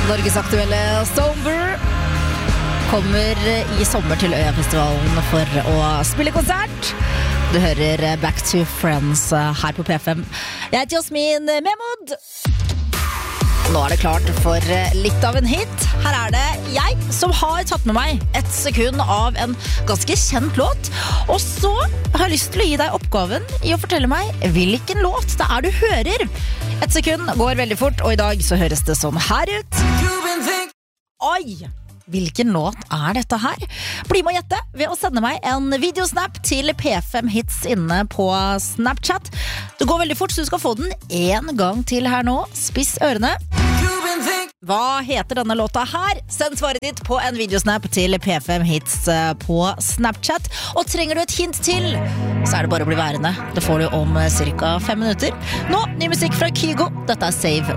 Norges aktuelle Somber kommer i sommer til Øyafestivalen for å spille konsert. Du hører Back to Friends her på P5. Jeg heter Jasmin Mehmood. Nå det klart for litt av en hit. Her det jeg som har tatt med meg et sekund av en ganske kjent låt. Og så har jeg lyst til å gi deg oppgaven i å fortelle meg hvilken låt det du hører. Et sekund går veldig fort, og i dag så høres det sånn her ut. Oi! Hvilken låt dette her? Bli med å gjette ved å sende meg en videosnap til P5 Hits inne på Snapchat. Det går veldig fort, så du skal få den en gang til her nå. Spiss ørene. Hva heter denne låta her? Send svaret ditt på en videosnap til P5 Hits på Snapchat. Og trenger du et hint til, så det bare å bli værende. Det får du om cirka 5 minutter. Nå, ny musikk fra Kygo. Dette Save